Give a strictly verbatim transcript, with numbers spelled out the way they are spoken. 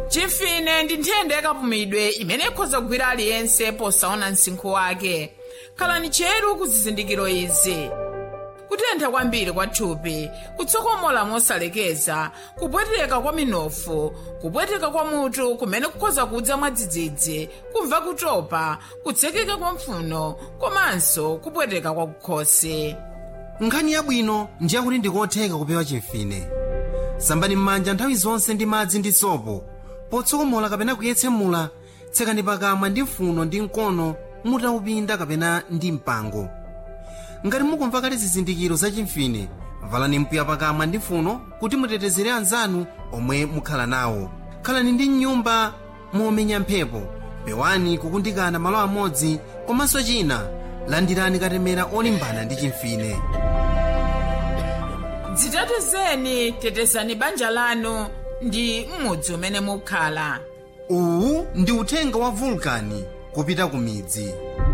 chimfine ndi nthenda yakapumidwe imene ikhoza kugwira aliyense posaona msinkhu wake. Khalani cheru ku zizindikiro izi: kutentha kwambiri kwa thupi, kutsokomola mosalekeza, kupweteka kwa minofu, kupweteka kwa mutu kumene kukhoza kudza mwadzidzidzi, kumva kutopa, kutsekeka kwa mphuno, komanso kupweteka kwa kukhosi. Nkhani yabwino ndi yakuti ndikotheka kupewa chimfine. Sambani m'manja nthawi zonse ndi madzi ndi sopo. Potsokomola kapena kuyetsemula, tsekani pakamwa ndi mphuno ndi mkono mutaupinda kapena ndi mpango. Ngati mukumva kale zizindikiro za chimfine, valani mpiya pakamwa ndi mphuno kuti mutetezere anzanu omwe mukhala nawo. Khalani ndi nyumba momenya mphepo, pewani kukundikana malo amodzi, komanso china landirani katemera olimbana ndi chimfine. Dzitetezeni, tetezani banja lanu ndi m'mudzi umene mukhala. Uwu ndi uthenga wa Vulcan kupita ku midzi.